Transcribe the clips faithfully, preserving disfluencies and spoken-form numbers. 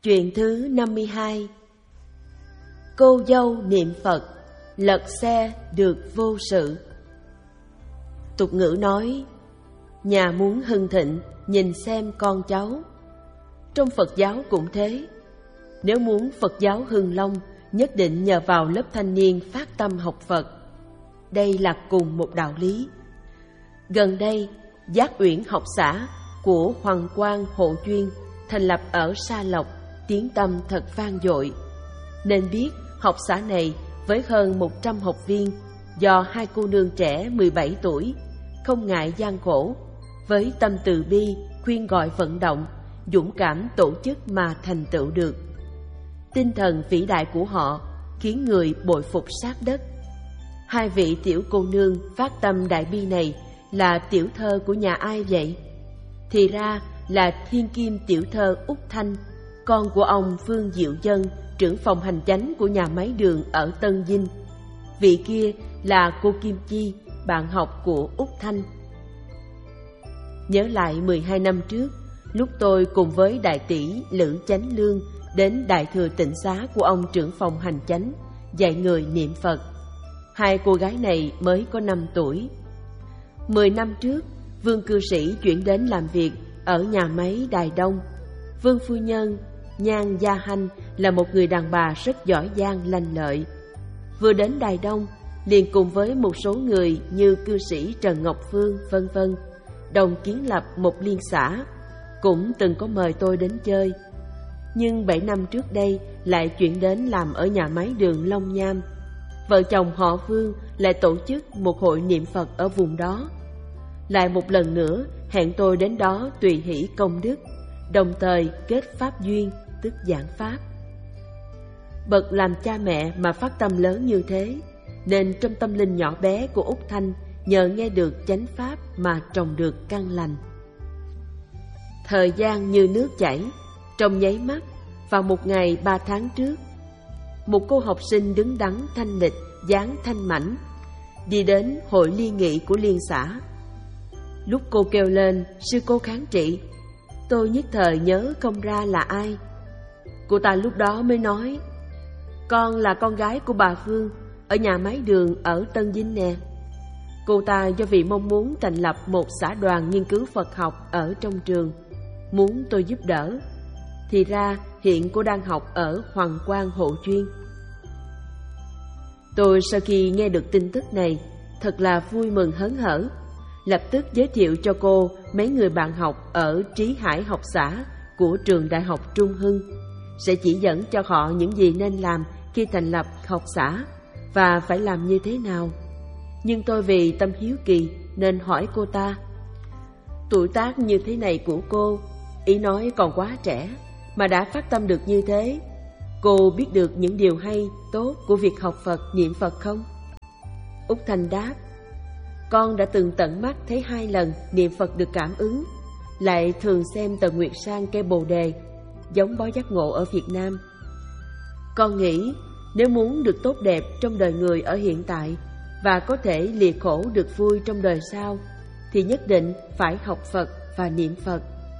Chuyện thứ năm mươi hai. Cô dâu niệm Phật, lật xe được vô sự. Tục ngữ nói, nhà muốn hưng thịnh, nhìn xem con cháu. Trong Phật giáo cũng thế. Nếu muốn Phật giáo hưng long, nhất định nhờ vào lớp thanh niên phát tâm học Phật. Đây là cùng một đạo lý. Gần đây, Giác Uyển học xã của Hoàng Quang Hộ Chuyên thành lập ở Sa Lộc, tiếng tăm thật vang dội. Nên biết học xã này với hơn một trăm học viên, do hai cô nương trẻ mười bảy tuổi, không ngại gian khổ, với tâm từ bi, khuyên gọi vận động, dũng cảm tổ chức mà thành tựu được. Tinh thần vĩ đại của họ khiến người bội phục sát đất. Hai vị tiểu cô nương phát tâm đại bi này là tiểu thơ của nhà ai vậy? Thì ra là thiên kim tiểu thơ Úc Thanh, con của ông Phương Diệu Dân, trưởng phòng hành chánh của nhà máy đường ở Tân Vinh. Vị kia là cô Kim Chi, bạn học của Úc Thanh. Nhớ lại mười hai năm trước, lúc tôi cùng với đại tỷ Lữ Chánh Lương đến Đại Thừa Tịnh Xá của ông trưởng phòng hành chánh, dạy người niệm Phật. Hai cô gái này mới có năm tuổi. Mười năm trước, Vương cư sĩ chuyển đến làm việc ở nhà máy Đài Đông. Vương phu nhân Nhan Gia Hanh là một người đàn bà rất giỏi giang lanh lợi. Vừa đến Đài Đông, liền cùng với một số người như cư sĩ Trần Ngọc Phương vân vân đồng kiến lập một liên xã, cũng từng có mời tôi đến chơi. Nhưng bảy năm trước đây lại chuyển đến làm ở nhà máy đường Long Nham. Vợ chồng họ Vương lại tổ chức một hội niệm Phật ở vùng đó. Lại một lần nữa hẹn tôi đến đó tùy hỷ công đức, đồng thời kết pháp duyên, tức giảng pháp. Bậc làm cha mẹ mà phát tâm lớn như thế, nên trong tâm linh nhỏ bé của Úc Thanh nhờ nghe được chánh pháp mà trồng được căn lành. Thời gian như nước chảy, trong nháy mắt, vào một ngày ba tháng trước, một cô học sinh đứng đắn thanh lịch, dáng thanh mảnh, đi đến hội liên nghị của liên xã. Lúc cô kêu lên sư cô kháng trị, tôi nhất thời nhớ không ra là ai. Cô ta lúc đó mới nói, con là con gái của bà Phương ở nhà máy đường ở Tân Vinh nè. Cô ta do vì mong muốn thành lập một xã đoàn nghiên cứu Phật học ở trong trường, muốn tôi giúp đỡ. Thì ra hiện cô đang học ở Hoàng Quang Hộ Chuyên. Tôi sau khi nghe được tin tức này thật là vui mừng hớn hở, lập tức giới thiệu cho cô mấy người bạn học ở Trí Hải học xã của trường Đại học Trung Hưng, sẽ chỉ dẫn cho họ những gì nên làm khi thành lập học xã và phải làm như thế nào. Nhưng tôi vì tâm hiếu kỳ nên hỏi cô ta, tuổi tác như thế này của cô, ý nói còn quá trẻ mà đã phát tâm được như thế, cô biết được những điều hay, tốt của việc học Phật, niệm Phật không? Úc Thanh đáp, con đã từng tận mắt thấy hai lần niệm Phật được cảm ứng, lại thường xem tờ Nguyệt Sang cây Bồ Đề, giống bói giác ngộ ở Việt Nam. Con nghĩ nếu muốn được tốt đẹp trong đời người ở hiện tại và có thể lìa khổ được vui trong đời sau, thì nhất định phải học Phật và niệm Phật.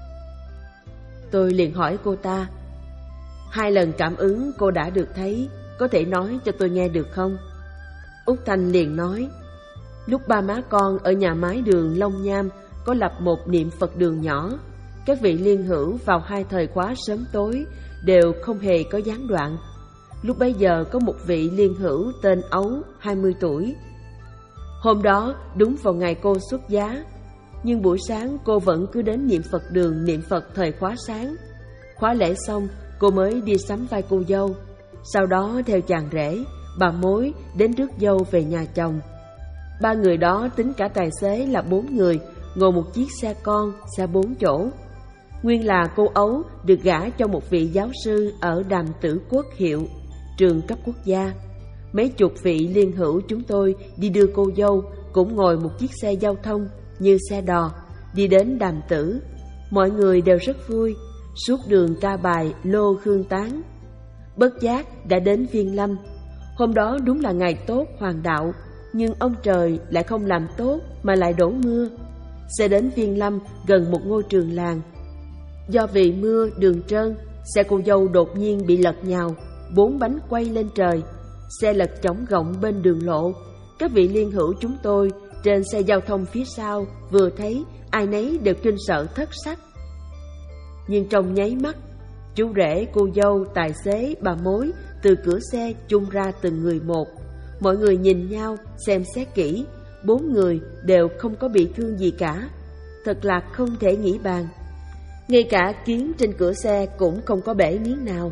Tôi liền hỏi cô ta, hai lần cảm ứng cô đã được thấy, có thể nói cho tôi nghe được không? Úc Thanh liền nói, lúc ba má con ở nhà máy đường Long Nham có lập một niệm Phật đường nhỏ, các vị liên hữu vào hai thời khóa sớm tối đều không hề có gián đoạn. Lúc bấy giờ có một vị liên hữu tên Ấu, hai mươi tuổi. Hôm đó đúng vào ngày cô xuất giá, nhưng buổi sáng cô vẫn cứ đến niệm Phật đường niệm Phật thời khóa sáng. Khóa lễ xong, cô mới đi sắm vai cô dâu, sau đó theo chàng rể, bà mối đến rước dâu về nhà chồng. Ba người đó tính cả tài xế là bốn người, ngồi một chiếc xe con, xe bốn chỗ. Nguyên là cô Ấu được gả cho một vị giáo sư ở Đàm Tử Quốc Hiệu, trường cấp quốc gia. Mấy chục vị liên hữu chúng tôi đi đưa cô dâu cũng ngồi một chiếc xe giao thông như xe đò, đi đến Đàm Tử. Mọi người đều rất vui, suốt đường ca bài Lô Khương Tán. Bất giác đã đến Viên Lâm. Hôm đó đúng là ngày tốt hoàng đạo, nhưng ông trời lại không làm tốt mà lại đổ mưa. Xe đến Viên Lâm gần một ngôi trường làng. Do vì mưa đường trơn xe cô dâu đột nhiên bị lật nhào, bốn bánh quay lên trời. Xe lật chỏng gọng bên đường lộ. Các vị liên hữu chúng tôi trên xe giao thông phía sau vừa thấy, ai nấy đều kinh sợ thất sắc. Nhưng trong nháy mắt, chú rể, cô dâu, tài xế, bà mối từ cửa xe chung ra từng người một. Mọi người nhìn nhau, xem xét kỹ, bốn người đều không có bị thương gì cả. Thật là không thể nghĩ bàn. Ngay cả kiến trên cửa xe cũng không có bể miếng nào.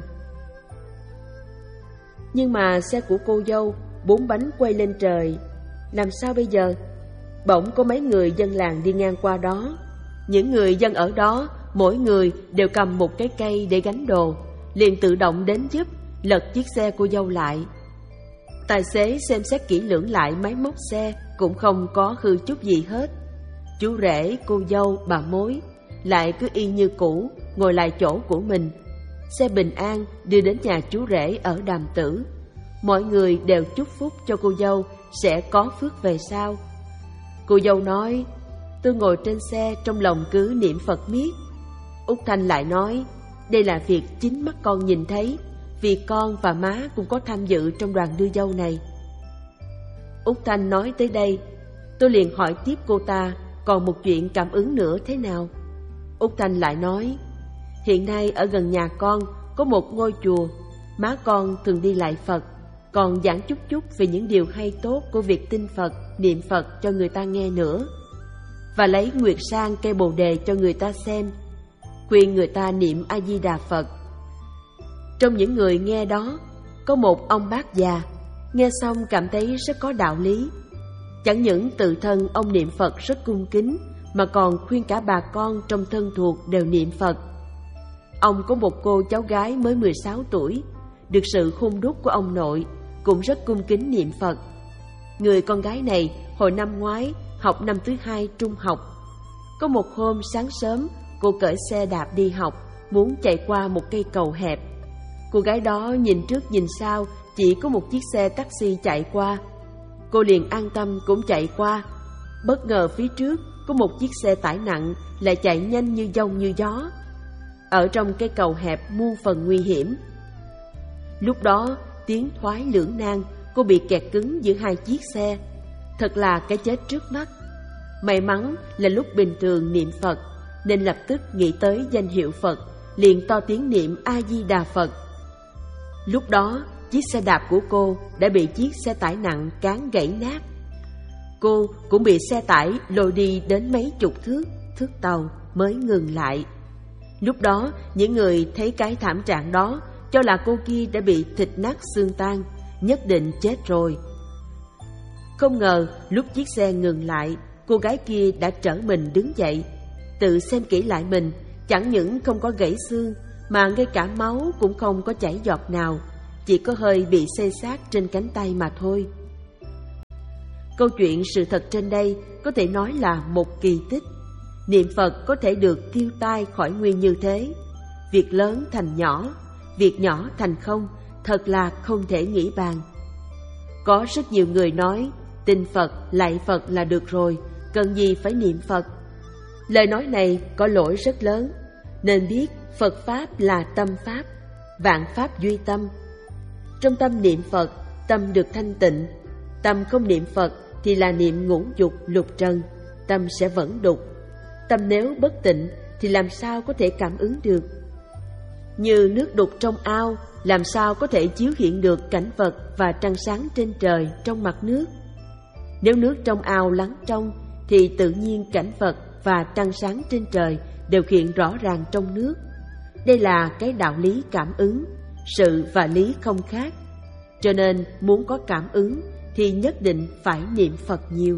Nhưng mà xe của cô dâu, bốn bánh quay lên trời, làm sao bây giờ? Bỗng có mấy người dân làng đi ngang qua đó. Những người dân ở đó, mỗi người đều cầm một cái cây để gánh đồ, liền tự động đến giúp, lật chiếc xe cô dâu lại. Tài xế xem xét kỹ lưỡng lại máy móc xe, cũng không có hư chút gì hết. Chú rể, cô dâu, bà mối lại cứ y như cũ, ngồi lại chỗ của mình. Xe bình an đưa đến nhà chú rể ở Đàm Tử. Mọi người đều chúc phúc cho cô dâu sẽ có phước về sau. Cô dâu nói, tôi ngồi trên xe trong lòng cứ niệm Phật miết. Út Thanh lại nói, đây là việc chính mắt con nhìn thấy, vì con và má cũng có tham dự trong đoàn đưa dâu này. Út Thanh nói tới đây, tôi liền hỏi tiếp cô ta, còn một chuyện cảm ứng nữa thế nào? Út Thanh lại nói, hiện nay ở gần nhà con có một ngôi chùa, má con thường đi lại Phật, còn giảng chút chút về những điều hay tốt của việc tin Phật, niệm Phật cho người ta nghe nữa, và lấy nguyệt sang cây bồ đề cho người ta xem, khuyên người ta niệm A Di Đà Phật. Trong những người nghe đó, có một ông bác già, nghe xong cảm thấy rất có đạo lý. Chẳng những tự thân ông niệm Phật rất cung kính, mà còn khuyên cả bà con trong thân thuộc đều niệm Phật. Ông có một cô cháu gái mới mười sáu tuổi, được sự hung đúc của ông nội, cũng rất cung kính niệm Phật. Người con gái này hồi năm ngoái học năm thứ hai trung học. Có một hôm sáng sớm, cô cởi xe đạp đi học, muốn chạy qua một cây cầu hẹp. Cô gái đó nhìn trước nhìn sau, chỉ có một chiếc xe taxi chạy qua. Cô liền an tâm cũng chạy qua. Bất ngờ phía trước có một chiếc xe tải nặng lại chạy nhanh như giông như gió. Ở trong cây cầu hẹp muôn phần nguy hiểm. Lúc đó tiến thoái lưỡng nan, cô bị kẹt cứng giữa hai chiếc xe. Thật là cái chết trước mắt. May mắn là lúc bình thường niệm Phật, nên lập tức nghĩ tới danh hiệu Phật, liền to tiếng niệm A Di Đà Phật. Lúc đó chiếc xe đạp của cô đã bị chiếc xe tải nặng cán gãy nát. Cô cũng bị xe tải lôi đi đến mấy chục thước, thước tàu mới ngừng lại. Lúc đó những người thấy cái thảm trạng đó cho là cô kia đã bị thịt nát xương tan, nhất định chết rồi. Không ngờ lúc chiếc xe ngừng lại, cô gái kia đã trở mình đứng dậy. Tự xem kỹ lại mình, chẳng những không có gãy xương, mà ngay cả máu cũng không có chảy giọt nào, chỉ có hơi bị xê xát trên cánh tay mà thôi. Câu chuyện sự thật trên đây có thể nói là một kỳ tích. Niệm Phật có thể được tiêu tai khỏi nguy như thế. Việc lớn thành nhỏ, việc nhỏ thành không, thật là không thể nghĩ bàn. Có rất nhiều người nói, tin Phật, lạy Phật là được rồi, cần gì phải niệm Phật. Lời nói này có lỗi rất lớn, nên biết Phật Pháp là tâm Pháp, vạn Pháp duy tâm. Trong tâm niệm Phật, tâm được thanh tịnh. Tâm không niệm Phật thì là niệm ngũ dục lục trần, tâm sẽ vẫn đục. Tâm nếu bất tịnh thì làm sao có thể cảm ứng được. Như nước đục trong ao, làm sao có thể chiếu hiện được cảnh vật và trăng sáng trên trời trong mặt nước. Nếu nước trong ao lắng trong thì tự nhiên cảnh vật và trăng sáng trên trời đều hiện rõ ràng trong nước. Đây là cái đạo lý cảm ứng, sự và lý không khác. Cho nên muốn có cảm ứng thì nhất định phải niệm Phật nhiều.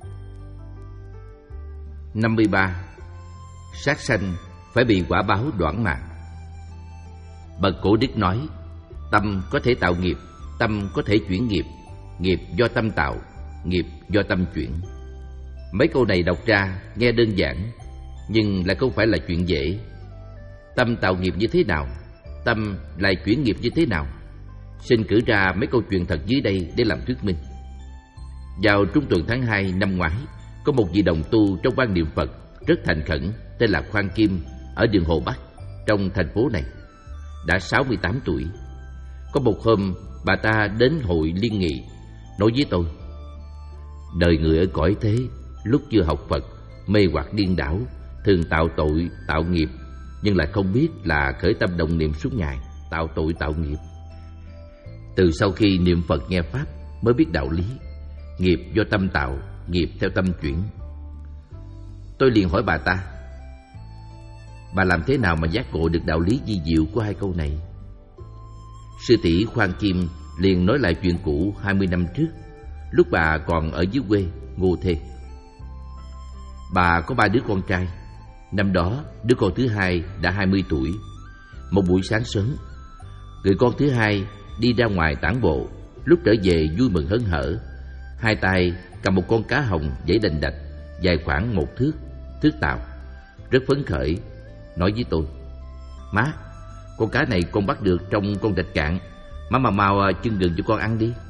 năm mươi ba. Sát sanh phải bị quả báo đoản mạng. Bậc Cổ Đức nói, tâm có thể tạo nghiệp, tâm có thể chuyển nghiệp, nghiệp do tâm tạo, nghiệp do tâm chuyển. Mấy câu này đọc ra nghe đơn giản, nhưng lại không phải là chuyện dễ. Tâm tạo nghiệp như thế nào? Tâm lại chuyển nghiệp như thế nào? Xin cử ra mấy câu chuyện thật dưới đây để làm thuyết minh. Vào trung tuần tháng hai năm ngoái, có một vị đồng tu trong ban niệm Phật rất thành khẩn, tên là Khoan Kim, ở đường Hồ Bắc, trong thành phố này. đã sáu mươi tám tuổi. Có một hôm, bà ta đến hội liên nghị, nói với tôi: đời người ở cõi thế, lúc chưa học Phật, mê hoặc điên đảo, thường tạo tội, tạo nghiệp, nhưng lại không biết là khởi tâm đồng niệm suốt ngày, tạo tội tạo nghiệp. Từ sau khi niệm Phật nghe Pháp mới biết đạo lý, nghiệp do tâm tạo, nghiệp theo tâm chuyển. Tôi liền hỏi bà ta: bà làm thế nào mà giác ngộ được đạo lý vi diệu của hai câu này? Sư tỷ Khoan Kim liền nói lại chuyện cũ hai mươi năm trước, lúc bà còn ở dưới quê Ngô Thê. Bà có ba đứa con trai. Năm đó, đứa con thứ hai đã hai mươi tuổi. Một buổi sáng sớm, người con thứ hai đi ra ngoài tản bộ. Lúc trở về vui mừng hớn hở, hai tay cầm một con cá hồng dãy đành đạch, dài khoảng một thước, thước tàu, rất phấn khởi, nói với tôi: má, con cá này con bắt được trong con rạch cạn, má mà mau chưng gừng cho con ăn đi.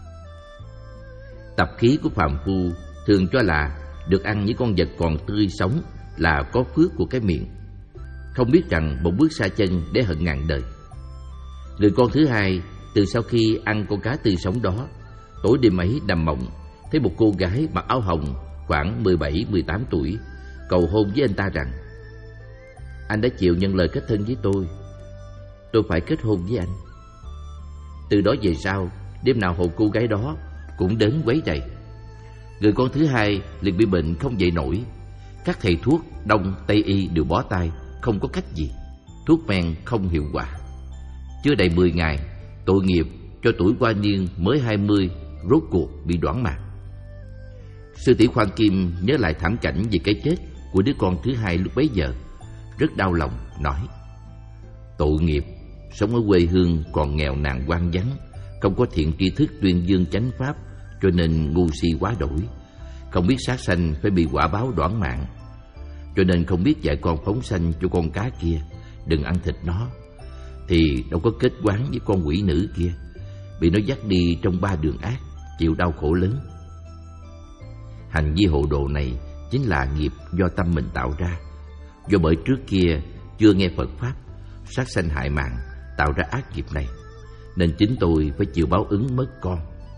Tập khí của phàm phu thường cho là được ăn những con vật còn tươi sống là có phước của cái miệng, không biết rằng một bước xa chân để hận ngàn đời. Người con thứ hai từ sau khi ăn con cá tươi sống đó, tối đêm ấy nằm mộng thấy một cô gái mặc áo hồng khoảng mười bảy mười tám tuổi cầu hôn với anh ta rằng: anh đã chịu nhận lời kết thân với tôi, tôi phải kết hôn với anh. Từ đó về sau, đêm nào hồn cô gái đó cũng đến quấy rầy. Người con thứ hai liền bị bệnh không dậy nổi. Các thầy thuốc Đông Tây y đều bó tay, không có cách gì. Thuốc men không hiệu quả. Chưa đầy mười ngày, tội nghiệp cho tuổi qua niên mới hai mươi rốt cuộc bị đoản mạng. Sư tỷ Khoan Kim nhớ lại thảm cảnh về cái chết của đứa con thứ hai lúc bấy giờ, rất đau lòng, nói: tội nghiệp, sống ở quê hương còn nghèo nàn hoang vắng, không có thiện tri thức tuyên dương chánh pháp, cho nên ngu si quá đổi, không biết sát sanh phải bị quả báo đoản mạng, cho nên không biết dạy con phóng sanh cho con cá kia đừng ăn thịt nó, thì đâu có kết quán với con quỷ nữ kia, bị nó dắt đi trong ba đường ác, chịu đau khổ lớn. Hành vi hồ đồ này chính là nghiệp do tâm mình tạo ra, do bởi trước kia chưa nghe Phật pháp, sát sanh hại mạng, tạo ra ác nghiệp này, nên chính tôi phải chịu báo ứng mất con.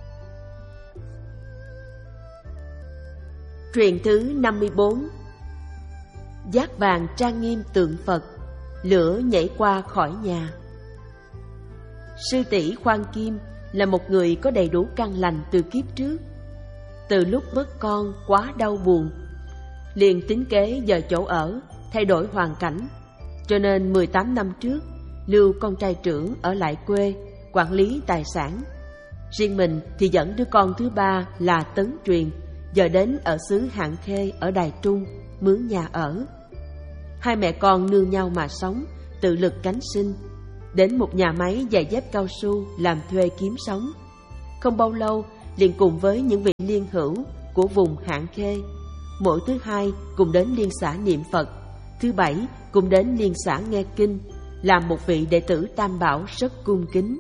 Truyền thứ năm mươi bốn. Giác vàng trang nghiêm tượng Phật, lửa nhảy qua khỏi nhà. Sư tỷ Khoan Kim là một người có đầy đủ căn lành từ kiếp trước. Từ lúc mất con quá đau buồn, liền tính kế dời chỗ ở, thay đổi hoàn cảnh, cho nên mười tám năm trước lưu con trai trưởng ở lại quê quản lý tài sản. Riêng mình thì dẫn đứa con thứ ba là Tấn Truyền giờ đến ở xứ Hạng Khê ở Đài Trung mướn nhà ở. Hai mẹ con nương nhau mà sống, tự lực cánh sinh, đến một nhà máy giày dép cao su làm thuê kiếm sống. Không bao lâu liền cùng với những vị liên hữu của vùng Hạng Khê, mỗi thứ hai cùng đến liên xã niệm Phật, thứ bảy cùng đến liên xã nghe kinh, làm một vị đệ tử Tam Bảo rất cung kính.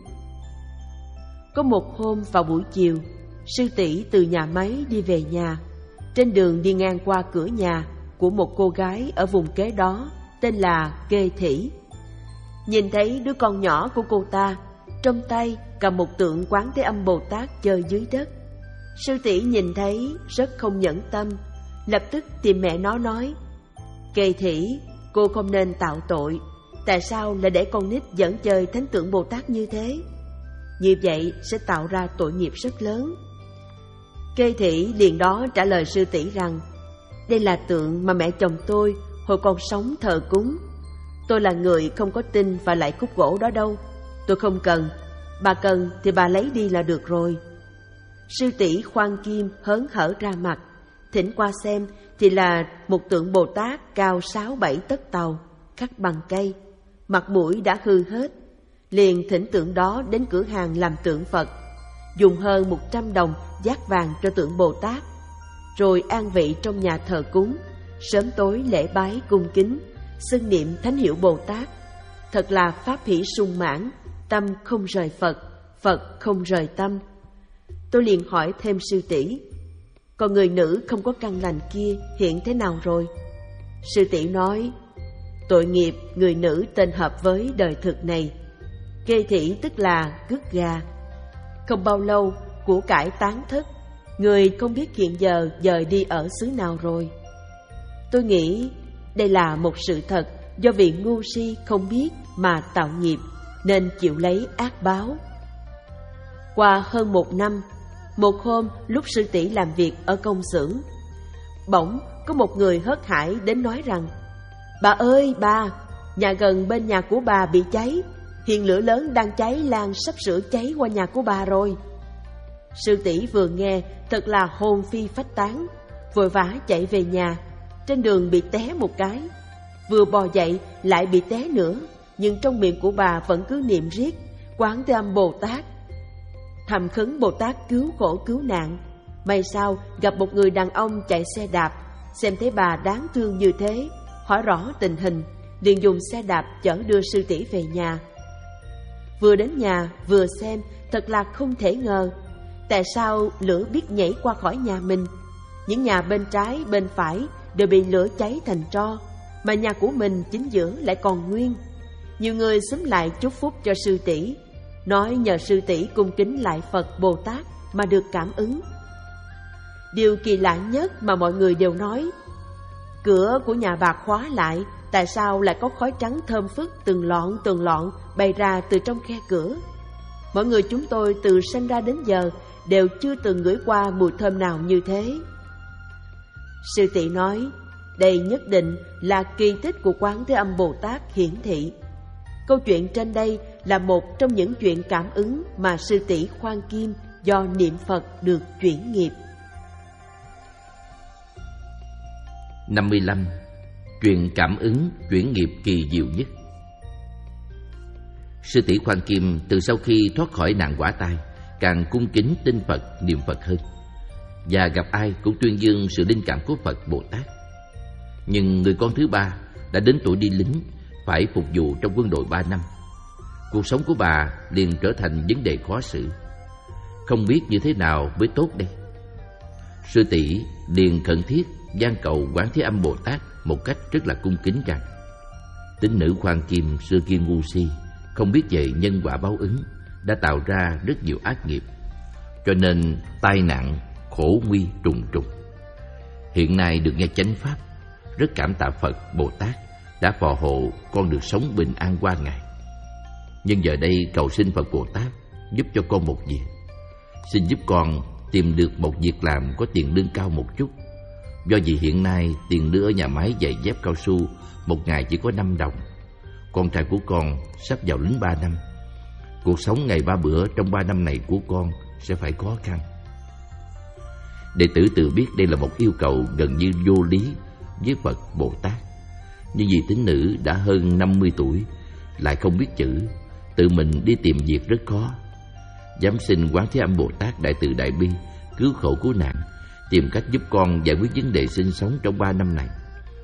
Có một hôm vào buổi chiều, sư tỷ từ nhà máy đi về nhà. Trên đường đi ngang qua cửa nhà của một cô gái ở vùng kế đó tên là Kê Thỉ. Nhìn thấy đứa con nhỏ của cô ta trong tay cầm một tượng Quán Thế Âm Bồ Tát chơi dưới đất. Sư tỷ nhìn thấy rất không nhẫn tâm, lập tức tìm mẹ nó nói: Kê Thỉ, cô không nên tạo tội, tại sao lại để con nít dẫn chơi thánh tượng Bồ Tát như thế? Như vậy sẽ tạo ra tội nghiệp rất lớn. Kê Thỉ liền đó trả lời sư tỷ rằng: đây là tượng mà mẹ chồng tôi hồi còn sống thờ cúng. Tôi là người không có tin và lại khúc gỗ đó đâu, tôi không cần. Bà cần thì bà lấy đi là được rồi. Sư tỷ Khoan Kim hớn hở ra mặt, thỉnh qua xem thì là một tượng Bồ Tát cao sáu bảy tấc tàu, khắc bằng cây, mặt mũi đã hư hết. Liền thỉnh tượng đó đến cửa hàng làm tượng Phật, dùng hơn một trăm đồng dát vàng cho tượng Bồ Tát, rồi an vị trong nhà thờ cúng, sớm tối lễ bái cung kính, xưng niệm thánh hiệu Bồ Tát. Thật là pháp hỷ sung mãn, tâm không rời Phật, Phật không rời tâm. Tôi liền hỏi thêm sư tỷ: còn người nữ không có căn lành kia hiện thế nào rồi? Sư tỷ nói: tội nghiệp người nữ tên hợp với đời thực này Kê thị tức là cướp gà. Không bao lâu, của cải tán thất, người không biết hiện giờ dời đi ở xứ nào rồi. Tôi nghĩ đây là một sự thật do vị ngu si không biết mà tạo nghiệp, nên chịu lấy ác báo. Qua hơn một năm, một hôm lúc sư tỷ làm việc ở công xưởng, bỗng có một người hớt hải đến nói rằng: "Bà ơi bà, nhà gần bên nhà của bà bị cháy, hiện lửa lớn đang cháy lan sắp sửa cháy qua nhà của bà rồi." Sư tỷ vừa nghe thật là hồn phi phách tán, vội vã chạy về nhà. Trên đường bị té một cái, vừa bò dậy lại bị té nữa, nhưng trong miệng của bà vẫn cứ niệm riết Quán Thế Âm Bồ Tát, thầm khấn Bồ Tát cứu khổ cứu nạn. May sao gặp một người đàn ông chạy xe đạp, xem thấy bà đáng thương như thế, hỏi rõ tình hình, liền dùng xe đạp chở đưa sư tỷ về nhà. Vừa đến nhà vừa xem, thật là không thể ngờ, tại sao lửa biết nhảy qua khỏi nhà mình. Những nhà bên trái bên phải đều bị lửa cháy thành tro, mà nhà của mình chính giữa lại còn nguyên. Nhiều người xúm lại chúc phúc cho sư tỷ, nói nhờ sư tỷ cung kính lại Phật Bồ Tát mà được cảm ứng. Điều kỳ lạ nhất mà mọi người đều nói: cửa của nhà bà khóa lại, tại sao lại có khói trắng thơm phức từng lọn từng lọn bay ra từ trong khe cửa? Mọi người chúng tôi từ sinh ra đến giờ đều chưa từng ngửi qua mùi thơm nào như thế. Sư tỷ nói đây nhất định là kỳ tích của Quán Thế Âm Bồ Tát hiển thị. Câu chuyện trên đây là một trong những chuyện cảm ứng mà sư tỷ Khoan Kim do niệm Phật được chuyển nghiệp. năm mươi lăm. Chuyện cảm ứng chuyển nghiệp kỳ diệu nhất. Sư tỷ Khoan Kim từ sau khi thoát khỏi nạn quả tai, càng cung kính tin Phật, niệm Phật hơn, và gặp ai cũng tuyên dương sự linh cảm của Phật Bồ Tát. Nhưng người con thứ ba đã đến tuổi đi lính, phải phục vụ trong quân đội ba năm. Cuộc sống của bà liền trở thành vấn đề khó xử, không biết như thế nào mới tốt đây. Sư tỷ liền khẩn thiết van cầu Quán Thế Âm Bồ Tát một cách rất là cung kính rằng: tín nữ Khoan Kim xưa kia ngu si, không biết về nhân quả báo ứng, đã tạo ra rất nhiều ác nghiệp, cho nên tai nạn khổ nguy trùng trùng. Hiện nay được nghe chánh pháp, rất cảm tạ Phật Bồ Tát đã phò hộ con được sống bình an qua ngày. Nhưng giờ đây cầu xin Phật Bồ Tát giúp cho con một việc. Xin giúp con tìm được một việc làm có tiền lương cao một chút. Do vì hiện nay tiền lương ở nhà máy giày dép cao su một ngày chỉ có năm đồng. Con trai của con sắp vào lính ba năm. Cuộc sống ngày ba bữa trong ba năm này của con sẽ phải khó khăn. Đệ tử tự biết đây là một yêu cầu gần như vô lý với Phật Bồ Tát. Nhưng vì tín nữ đã hơn năm mươi tuổi, lại không biết chữ, tự mình đi tìm việc rất khó. Dám xin Quán Thế Âm Bồ Tát đại từ đại bi, cứu khổ cứu nạn, tìm cách giúp con giải quyết vấn đề sinh sống trong ba năm này.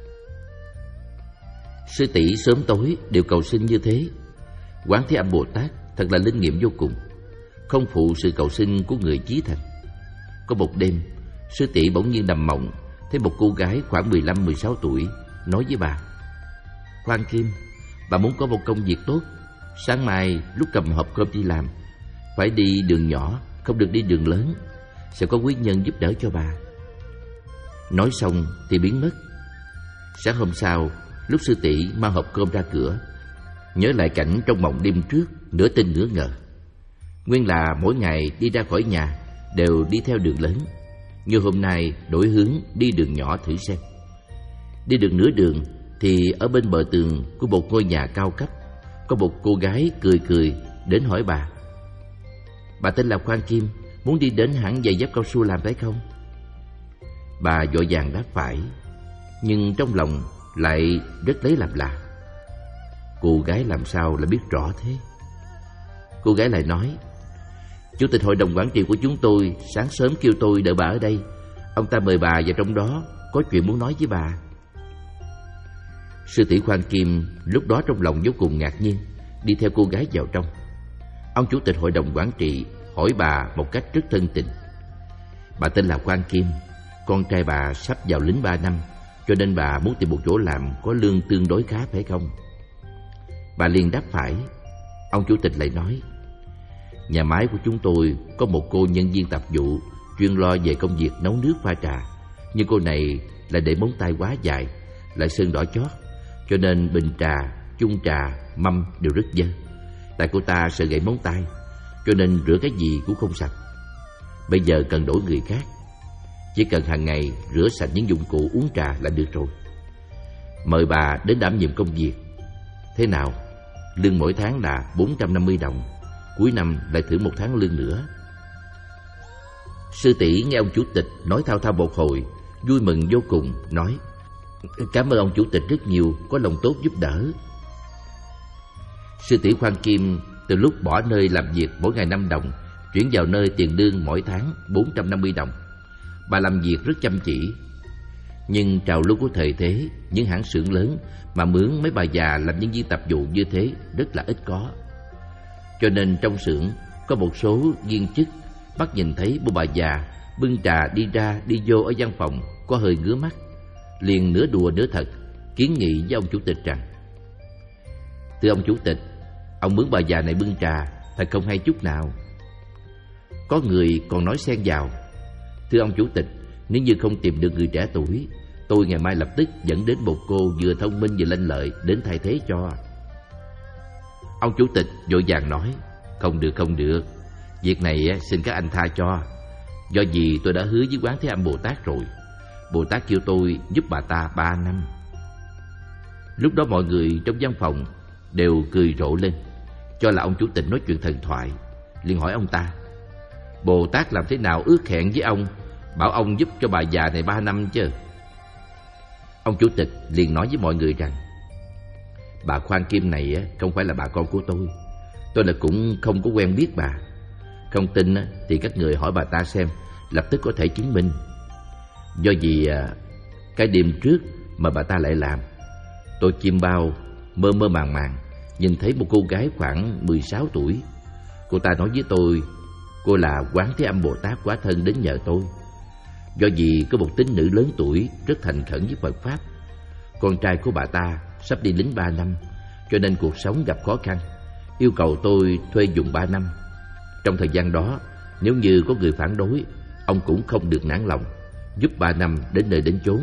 Sư tỷ sớm tối đều cầu xin như thế. Quán Thế Âm Bồ Tát thật là linh nghiệm vô cùng, không phụ sự cầu xin của người chí thành. Có một đêm, sư tỷ bỗng nhiên nằm mộng, thấy một cô gái khoảng mười lăm mười sáu tuổi nói với bà: Khoan Kim, bà muốn có một công việc tốt, sáng mai lúc cầm hộp cơm đi làm, phải đi đường nhỏ, không được đi đường lớn, sẽ có quý nhân giúp đỡ cho bà. Nói xong thì biến mất. Sáng hôm sau, lúc sư tỷ mang hộp cơm ra cửa, nhớ lại cảnh trong mộng đêm trước, nửa tin nửa ngờ. Nguyên là mỗi ngày đi ra khỏi nhà đều đi theo đường lớn, như hôm nay đổi hướng đi đường nhỏ thử xem. Đi được nửa đường thì ở bên bờ tường của một ngôi nhà cao cấp, có một cô gái cười cười đến hỏi bà: Bà tên là Khoan Kim, muốn đi đến hãng giày dép cao su làm phải không? Bà vội vàng đáp phải, nhưng trong lòng lại rất lấy làm lạ. Cô gái làm sao lại biết rõ thế? Cô gái lại nói: Chủ tịch hội đồng quản trị của chúng tôi sáng sớm kêu tôi đợi bà ở đây. Ông ta mời bà vào trong đó, có chuyện muốn nói với bà. Sư tỷ Khoan Kim lúc đó trong lòng vô cùng ngạc nhiên, đi theo cô gái vào trong. Ông chủ tịch hội đồng quản trị hỏi bà một cách rất thân tình: Bà tên là Khoan Kim, con trai bà sắp vào lính ba năm, cho nên bà muốn tìm một chỗ làm có lương tương đối khá phải không? Bà liền đáp phải. Ông chủ tịch lại nói: nhà máy của chúng tôi có một cô nhân viên tạp vụ chuyên lo về công việc nấu nước pha trà, nhưng cô này lại để móng tay quá dài, lại sơn đỏ chót, cho nên bình trà, chung trà, mâm đều rất dơ. Tại cô ta sợ gãy móng tay, cho nên rửa cái gì cũng không sạch. Bây giờ cần đổi người khác, chỉ cần hàng ngày rửa sạch những dụng cụ uống trà là được rồi. Mời bà đến đảm nhiệm công việc. Thế nào? Lương mỗi tháng là bốn trăm năm mươi đồng, cuối năm lại thưởng một tháng lương nữa. Sư tỷ nghe ông chủ tịch nói thao thao một hồi, vui mừng vô cùng, nói: cảm ơn ông chủ tịch rất nhiều, có lòng tốt giúp đỡ. Sư tỷ Khoan Kim từ lúc bỏ nơi làm việc mỗi ngày năm đồng, chuyển vào nơi tiền lương mỗi tháng bốn trăm năm mươi đồng. Bà làm việc rất chăm chỉ. Nhưng trào lưu của thời thế, những hãng xưởng lớn mà mướn mấy bà già làm nhân viên tạp vụ như thế rất là ít có. Cho nên trong xưởng có một số viên chức bắt nhìn thấy một bà già bưng trà đi ra đi vô ở văn phòng có hơi ngứa mắt, liền nửa đùa nửa thật kiến nghị với ông chủ tịch rằng: thưa ông chủ tịch, ông mướn bà già này bưng trà thật không hay chút nào. Có người còn nói xen vào: thưa ông chủ tịch, nếu như không tìm được người trẻ tuổi, tôi ngày mai lập tức dẫn đến một cô vừa thông minh vừa lanh lợi đến thay thế cho. Ông chủ tịch vội vàng nói: không được không được, việc này xin các anh tha cho. Do vì tôi đã hứa với Quán Thế Âm Bồ Tát rồi. Bồ Tát kêu tôi giúp bà ta ba năm. Lúc đó mọi người trong văn phòng đều cười rộ lên, cho là ông chủ tịch nói chuyện thần thoại. Liền hỏi ông ta: Bồ Tát làm thế nào ước hẹn với ông, bảo ông giúp cho bà già này ba năm chứ? Ông chủ tịch liền nói với mọi người rằng: bà Khoan Kim này không phải là bà con của tôi. Tôi là cũng không có quen biết bà. Không tin thì các người hỏi bà ta xem, lập tức có thể chứng minh. Do vì cái đêm trước mà bà ta lại làm, tôi chim bao mơ mơ màng màng nhìn thấy một cô gái khoảng mười sáu tuổi. Cô ta nói với tôi cô là Quán Thế Âm Bồ Tát hóa thân đến nhờ tôi. Do vì có một tín nữ lớn tuổi rất thành khẩn với Phật Pháp. Con trai của bà ta sắp đi lính ba năm, cho nên cuộc sống gặp khó khăn, yêu cầu tôi thuê dùng ba năm. Trong thời gian đó, nếu như có người phản đối, ông cũng không được nản lòng, giúp ba năm đến nơi đến chốn.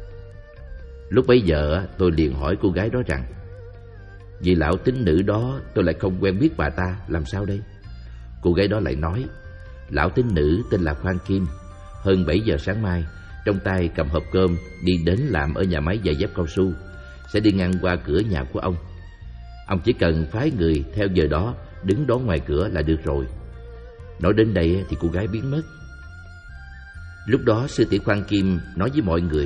Lúc bấy giờ tôi liền hỏi cô gái đó rằng: vì lão tín nữ đó tôi lại không quen biết bà ta, làm sao đây? Cô gái đó lại nói: lão tín nữ tên là Khoan Kim, hơn bảy giờ sáng mai, trong tay cầm hộp cơm đi đến làm ở nhà máy giày dép cao su, sẽ đi ngang qua cửa nhà của ông. Ông chỉ cần phái người theo giờ đó đứng đón ngoài cửa là được rồi. Nói đến đây thì cô gái biến mất. Lúc đó sư tỷ Khoan Kim nói với mọi người: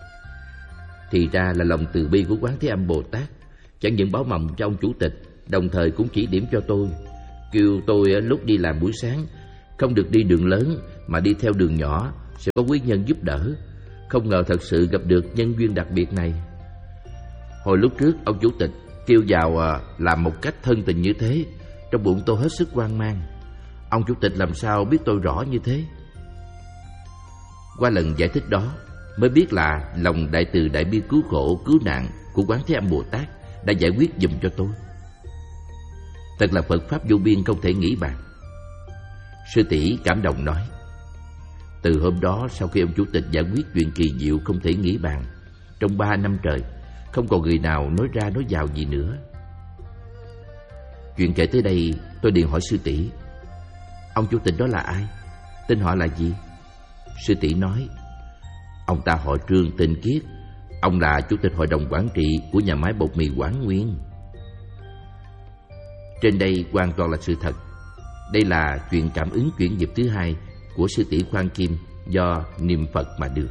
thì ra là lòng từ bi của Quán Thế Âm Bồ Tát chẳng những báo mộng cho ông chủ tịch, đồng thời cũng chỉ điểm cho tôi, kêu tôi lúc đi làm buổi sáng không được đi đường lớn mà đi theo đường nhỏ, sẽ có quý nhân giúp đỡ. Không ngờ thật sự gặp được nhân duyên đặc biệt này. Hồi lúc trước ông chủ tịch kêu vào làm một cách thân tình như thế, trong bụng tôi hết sức hoang mang. Ông chủ tịch làm sao biết tôi rõ như thế? Qua lần giải thích đó mới biết là lòng đại từ đại bi cứu khổ cứu nạn của Quán Thế Âm Bồ Tát đã giải quyết giùm cho tôi. Thật là Phật Pháp vô biên không thể nghĩ bàn. Sư tỷ cảm động nói: từ hôm đó, sau khi ông chủ tịch giải quyết chuyện kỳ diệu không thể nghĩ bàn, trong ba năm trời không còn người nào nói ra nói vào gì nữa. Chuyện kể tới đây, tôi liền hỏi sư tỷ: ông chủ tịch đó là ai? Tên họ là gì? Sư tỷ nói: ông ta họ Trương, tên Kiết. Ông là chủ tịch hội đồng quản trị của nhà máy bột mì Quán Nguyên. Trên đây hoàn toàn là sự thật. Đây là chuyện cảm ứng chuyển nghiệp thứ hai của sư tỷ Khoan Kim do niệm Phật mà được.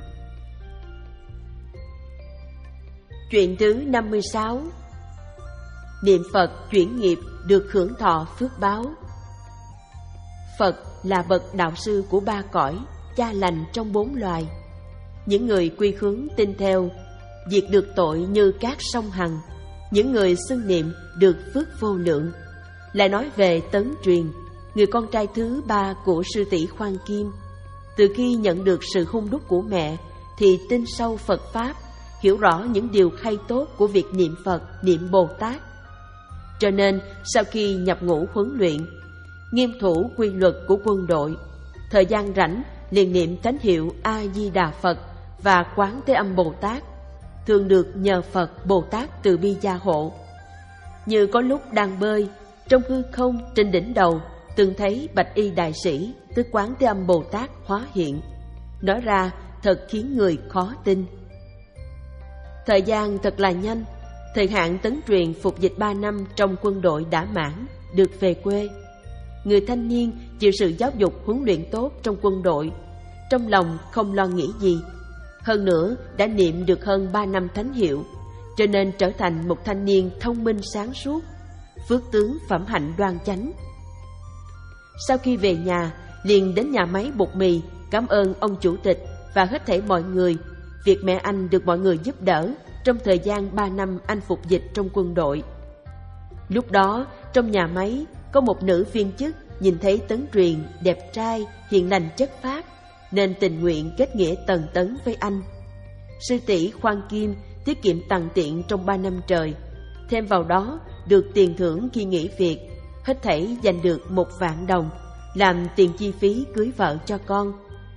Chuyện thứ năm mươi sáu. Niệm Phật chuyển nghiệp được hưởng thọ phước báo. Phật là bậc đạo sư của ba cõi, cha lành trong bốn loài. Những người quy hướng tin theo, diệt được tội như cát sông Hằng. Những người xưng niệm được phước vô lượng. Lại nói về Tấn Truyền, người con trai thứ ba của sư tỷ Khoan Kim. Từ khi nhận được sự hung đúc của mẹ thì tin sâu Phật Pháp, hiểu rõ những điều hay tốt của việc niệm Phật, niệm Bồ Tát. cho nên sau khi nhập ngũ huấn luyện, nghiêm thủ quy luật của quân đội, thời gian rảnh liền niệm thánh hiệu A Di Đà Phật và Quán Thế Âm Bồ Tát, thường được nhờ Phật Bồ Tát từ bi gia hộ. Như có lúc đang bơi, trong hư không trên đỉnh đầu từng thấy bạch y đại sĩ tức Quán Thế Âm Bồ Tát hóa hiện. Nói ra thật khiến người khó tin. Thời gian thật là nhanh. Thời hạn tấn truyền phục dịch ba năm trong quân đội đã mãn, được về quê. Người thanh niên chịu sự giáo dục huấn luyện tốt trong quân đội, trong lòng không lo nghĩ gì. Hơn nữa đã niệm được hơn ba năm thánh hiệu, cho nên trở thành một thanh niên thông minh sáng suốt, phước tướng phẩm hạnh đoan chánh. Sau khi về nhà, liền đến nhà máy bột mì cảm ơn ông chủ tịch và hết thảy mọi người. Việc mẹ anh được mọi người giúp đỡ trong thời gian ba năm anh phục dịch trong quân đội. Lúc đó, trong nhà máy có một nữ viên chức nhìn thấy Tấn Truyền đẹp trai, hiền lành chất phác, nên tình nguyện kết nghĩa tần tấn với anh. Sư tỷ khoan kim tiết kiệm tằn tiện trong ba năm trời, thêm vào đó được tiền thưởng khi nghỉ việc, hết thảy giành được một vạn đồng, làm tiền chi phí cưới vợ cho con.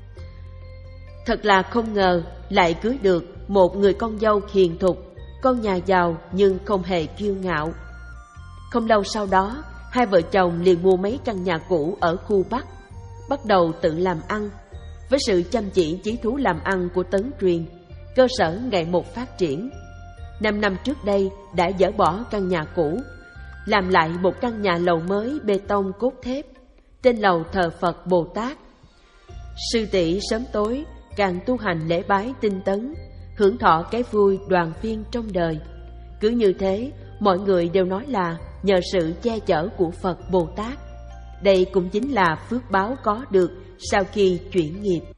Thật là không ngờ lại cưới được một người con dâu hiền thục, con nhà giàu nhưng không hề kiêu ngạo. Không lâu sau đó, hai vợ chồng liền mua mấy căn nhà cũ ở khu Bắc, bắt đầu tự làm ăn. Với sự chăm chỉ chí thú làm ăn của Tấn Truyền, cơ sở ngày một phát triển. Năm năm trước đây đã dỡ bỏ căn nhà cũ, làm lại một căn nhà lầu mới bê tông cốt thép, tên lầu thờ Phật Bồ Tát. Sư tỷ sớm tối càng tu hành lễ bái tinh tấn, hưởng thọ cái vui đoàn viên trong đời. Cứ như thế, mọi người đều nói là nhờ sự che chở của Phật Bồ Tát. Đây cũng chính là phước báo có được sau khi chuyển nghiệp.